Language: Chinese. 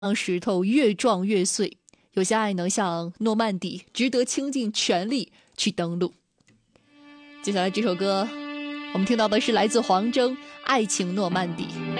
让石头越撞越碎。有些爱能像诺曼底，值得倾尽全力去登陆。接下来这首歌，我们听到的是来自黄征《爱情诺曼底》。